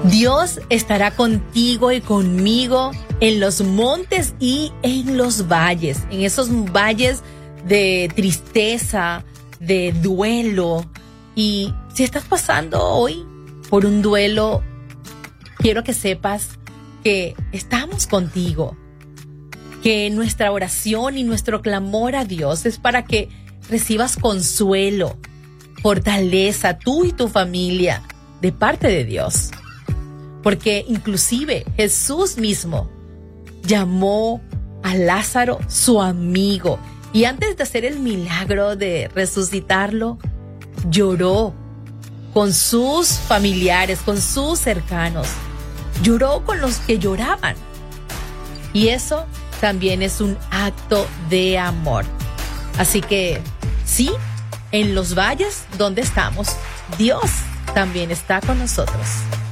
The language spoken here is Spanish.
Dios estará contigo y conmigo en los montes y en los valles, en esos valles de tristeza, de duelo. Y si estás pasando hoy por un duelo, quiero que sepas que estamos contigo, que nuestra oración y nuestro clamor a Dios es para que recibas consuelo, fortaleza, tú y tu familia, de parte de Dios. Porque inclusive Jesús mismo llamó a Lázaro su amigo. Y antes de hacer el milagro de resucitarlo, lloró con sus familiares, con sus cercanos. Lloró con los que lloraban. Y eso también es un acto de amor. Así que sí, en los valles donde estamos, Dios también está con nosotros.